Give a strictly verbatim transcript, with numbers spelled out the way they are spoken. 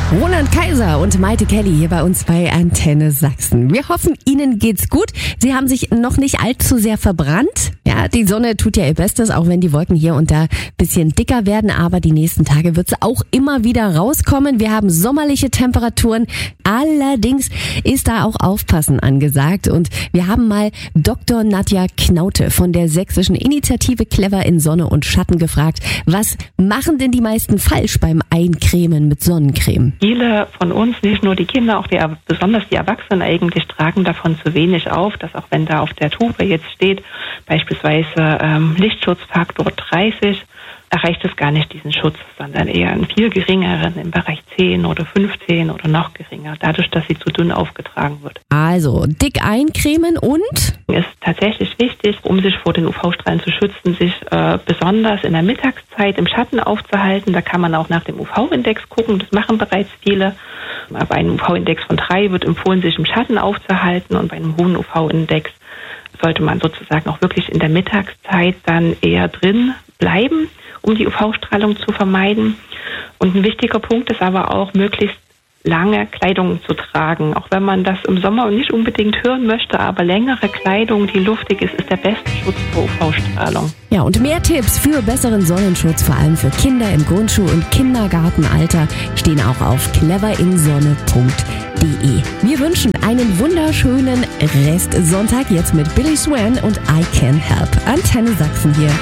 Roland Kaiser und Maite Kelly hier bei uns bei Antenne Sachsen. Wir hoffen, Ihnen geht's gut. Sie haben sich noch nicht allzu sehr verbrannt. Ja, die Sonne tut ja ihr Bestes, auch wenn die Wolken hier und da ein bisschen dicker werden. Aber die nächsten Tage wird sie auch immer wieder rauskommen. Wir haben sommerliche Temperaturen. Allerdings ist da auch Aufpassen angesagt. Und wir haben mal Doktor Nadja Knaute von der sächsischen Initiative Clever in Sonne und Schatten gefragt, was machen denn die meisten falsch beim Eincremen mit Sonnencreme? Viele von uns, nicht nur die Kinder, auch die, besonders die Erwachsenen eigentlich, tragen davon zu wenig auf, dass auch wenn da auf der Tube jetzt steht, beispielsweise ähm, Lichtschutzfaktor dreißig, erreicht es gar nicht diesen Schutz, sondern eher einen viel geringeren im Bereich zehn oder fünfzehn oder noch geringer, dadurch, dass sie zu dünn aufgetragen wird. Also dick eincremen und? Es ist tatsächlich wichtig, um sich vor den U V-Strahlen zu schützen, sich äh, besonders in der Mittagszeit im Schatten aufzuhalten. Da kann man auch nach dem U V-Index gucken, das machen bereits viele. Bei einem U V-Index von drei wird empfohlen, sich im Schatten aufzuhalten, und bei einem hohen U V-Index sollte man sozusagen auch wirklich in der Mittagszeit dann eher drin bleiben, um die U V-Strahlung zu vermeiden. Und ein wichtiger Punkt ist aber auch, möglichst lange Kleidung zu tragen. Auch wenn man das im Sommer nicht unbedingt hören möchte, aber längere Kleidung, die luftig ist, ist der beste Schutz vor U V-Strahlung. Ja, und mehr Tipps für besseren Sonnenschutz, vor allem für Kinder im Grundschuh- und Kindergartenalter, stehen auch auf cleverinsonne punkt de. Wir wünschen einen wunderschönen Restsonntag jetzt mit Billy Swan und I Can Help. Antenne Sachsen hier.